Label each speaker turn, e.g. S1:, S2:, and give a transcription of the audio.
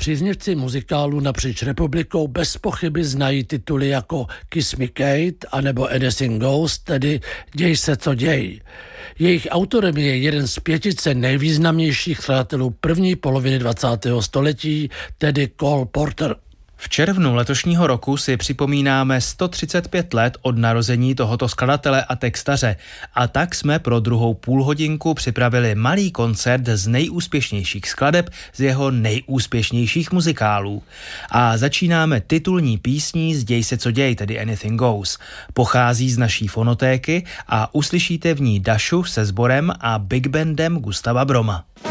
S1: Příznivci muzikálu napříč republikou bez pochyby znají tituly jako Kiss Me Kate anebo Anything Goes, tedy Děj se, co děj. Jejich autorem je jeden z 5 nejvýznamnějších skladatelů první poloviny 20. století, tedy Cole Porter.
S2: V červnu letošního roku si připomínáme 135 let od narození tohoto skladatele a textaře a tak jsme pro druhou půlhodinku připravili malý koncert z nejúspěšnějších skladeb z jeho nejúspěšnějších muzikálů. A začínáme titulní písní z Děj se, co děj, tedy Anything Goes. Pochází z naší fonotéky a uslyšíte v ní Dašu se sborem a big bandem Gustava Broma.